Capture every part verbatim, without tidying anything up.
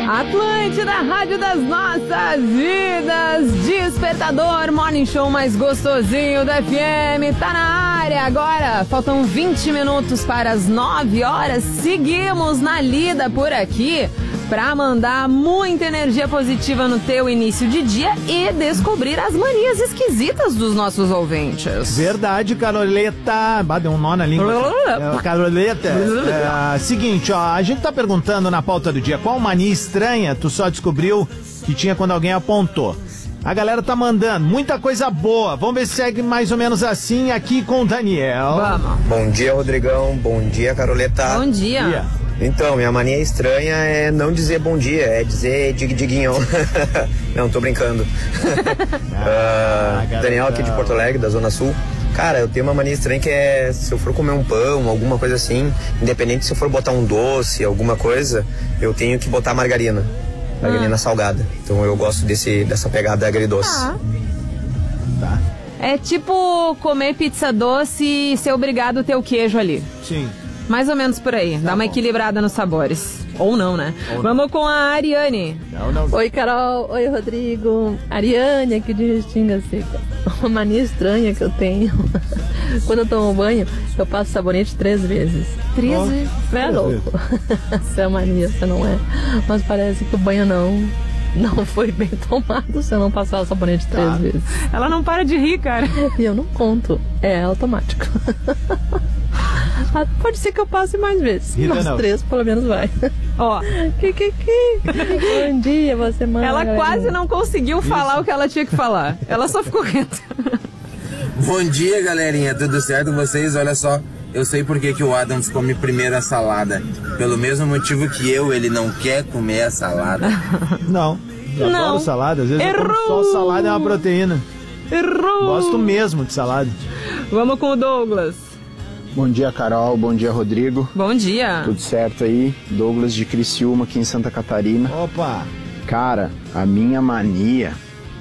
Atlântida, rádio das nossas vidas, Despertador, morning show mais gostosinho do F M, tá na área agora, faltam vinte minutos para as nove horas, seguimos na lida por aqui pra mandar muita energia positiva no teu início de dia e descobrir as manias esquisitas dos nossos ouvintes. Verdade, Caroleta. Bah, deu um nó na língua. é, Caroleta. É, seguinte, ó, a gente tá perguntando na pauta do dia qual mania estranha tu só descobriu que tinha quando alguém apontou. A galera tá mandando muita coisa boa. Vamos ver se segue mais ou menos assim aqui com o Daniel. Vamos. Bom dia, Rodrigão. Bom dia, Caroleta. Bom dia. dia. Então, minha mania estranha é não dizer bom dia, é dizer dig diguinho. Não, tô brincando. ah, uh, Daniel aqui de Porto Alegre, da Zona Sul. Cara, eu tenho uma mania estranha que é, se eu for comer um pão, alguma coisa assim, independente se eu for botar um doce, alguma coisa, eu tenho que botar margarina. Margarina ah. salgada. Então eu gosto desse, dessa pegada agridoce. Ah. Tá. É tipo comer pizza doce e ser obrigado a ter o queijo ali. Sim. Mais ou menos por aí, dá uma equilibrada nos sabores. Ou não, né? Ou Vamos não. com a Ariane. Não, não. Oi, Carol. Oi, Rodrigo. Ariane aqui de Restinga Seca. Uma mania estranha que eu tenho. Quando eu tomo banho, eu passo sabonete três vezes. Três oh, vezes? É louco. Essa é mania, você não é. Mas parece que o banho não... Não foi bem tomado se eu não passar o sabonete três tá. vezes. Ela não para de rir, cara. E eu não conto. É automático. Pode ser que eu passe mais vezes. Rita, Mas não. três pelo menos vai. Ó. Que, que, que. Bom dia, você manda. Ela galera. quase não conseguiu Isso. falar o que ela tinha que falar. Ela só ficou quieta. Bom dia, galerinha. Tudo certo com vocês? Olha só. Eu sei por que, que o Adams come primeiro a salada. Pelo mesmo motivo que eu, ele não quer comer a salada. Não, eu não. adoro salada. Às vezes Errou. eu como só salada é uma proteína. Errou. Gosto mesmo de salada. Vamos com o Douglas. Bom dia, Carol. Bom dia, Rodrigo. Bom dia. Tudo certo aí? Douglas de Criciúma, aqui em Santa Catarina. Opa! Cara, a minha mania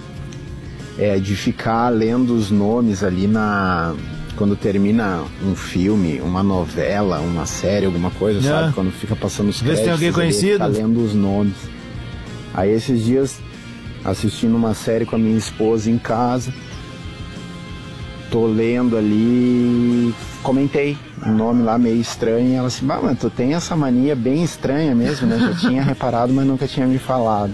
é de ficar lendo os nomes ali na... Quando termina um filme, uma novela, uma série, alguma coisa, é. sabe? Quando fica passando os Vê se tem alguém conhecido. Fica lendo os nomes. Aí esses dias, assistindo uma série com a minha esposa em casa, tô lendo ali, comentei um nome lá meio estranho, e ela assim, bah, mas tu tem essa mania bem estranha mesmo, né? Já tinha reparado, mas nunca tinha me falado.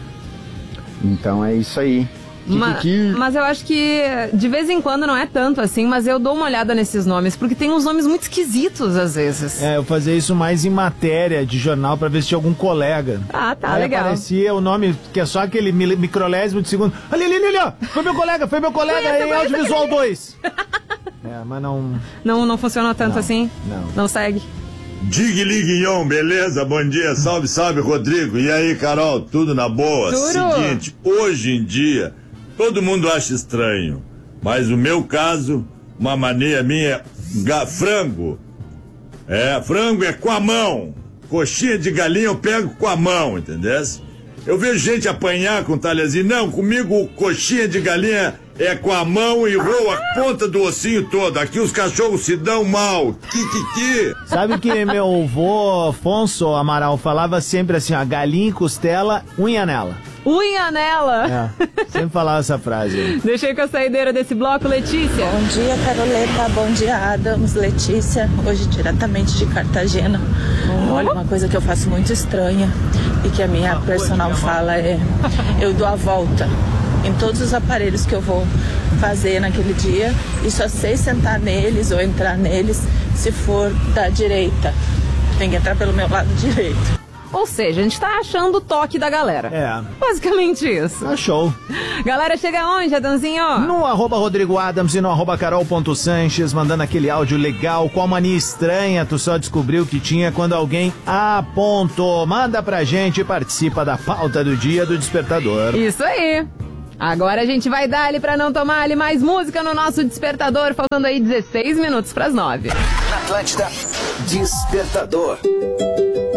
Então é isso aí. Mas, mas eu acho que de vez em quando não é tanto assim, mas eu dou uma olhada nesses nomes, porque tem uns nomes muito esquisitos às vezes. É, eu fazia isso mais em matéria de jornal pra ver se tinha algum colega. Ah, tá, Aí legal. aparecia o nome, que é só aquele mil, microlésimo de segundo. Ali, ali, ali, ali, ó, foi meu colega, foi meu colega aí, Audiovisual dois. É, mas não... Não, não funcionou tanto não, assim? Não. Não segue? Dig Liguinhon, beleza? Bom dia, salve, salve, Rodrigo. E aí, Carol, tudo na boa? Tudo. Seguinte, hoje em dia... Todo mundo acha estranho, mas o meu caso, uma mania minha é frango. É, frango é com a mão. Coxinha de galinha eu pego com a mão, entendeu? Eu vejo gente apanhar com talherzinho. Não, comigo coxinha de galinha é com a mão e roa a ponta do ossinho todo. Aqui os cachorros se dão mal. Kikiki. Sabe que meu avô Afonso Amaral falava sempre assim, ó, galinha e costela, unha nela. Unha nela! É, sempre falava essa frase. Deixei com a saideira desse bloco, Letícia. Bom dia, Caroleta. Bom dia, Adams. Letícia, hoje diretamente de Cartagena. Oh. Olha, uma coisa que eu faço muito estranha e que a minha personal fala é: eu dou a volta em todos os aparelhos que eu vou fazer naquele dia e só sei sentar neles ou entrar neles se for da direita. Tem que entrar pelo meu lado direito. Ou seja, a gente tá achando o toque da galera. É. Basicamente isso. Tá show. Galera, chega onde, Adanzinho? No arroba Rodrigo Adams e no arroba Carol.Sanches, mandando aquele áudio legal. Qual mania estranha tu só descobriu que tinha quando alguém apontou? Manda pra gente e participa da pauta do dia do Despertador. Isso aí. Agora a gente vai dar ali pra não tomar ali mais música no nosso Despertador, faltando aí dezesseis minutos pras nove. Na Atlântida, Despertador.